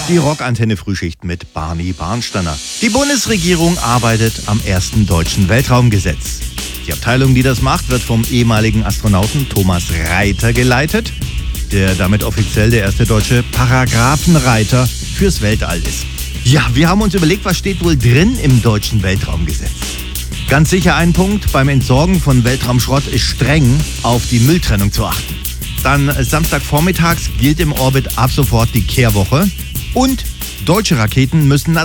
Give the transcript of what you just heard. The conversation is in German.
Die Rockantenne Frühschicht mit Barney Barnsteiner. Die Bundesregierung arbeitet am ersten deutschen Weltraumgesetz. Die Abteilung, die das macht, wird vom ehemaligen Astronauten Thomas Reiter geleitet, der damit offiziell der erste deutsche Paragraphenreiter fürs Weltall ist. Ja, wir haben uns überlegt, was steht wohl drin im deutschen Weltraumgesetz. Ganz sicher ein Punkt: beim Entsorgen von Weltraumschrott ist streng auf die Mülltrennung zu achten. Dann Samstagvormittags gilt im Orbit ab sofort die Kehrwoche und deutsche Raketen müssen